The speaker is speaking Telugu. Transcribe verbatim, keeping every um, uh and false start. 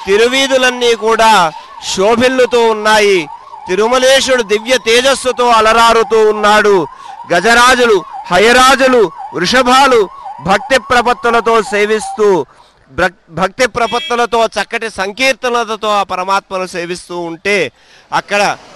తిరువీధులన్నీ కూడా శోభిల్లుతూ ఉన్నాయి. తిరుమలేశుడు దివ్య తేజస్సుతో అలరారుతూ ఉన్నాడు. గజరాజులు, హయరాజులు, వృషభాలు భక్తి ప్రపత్తులతో సేవిస్తూ భక్తి ప్రపత్తులతో చక్కటి సంకీర్తనలతో ఆ పరమాత్మను సేవిస్తూ ఉంటే అక్కడ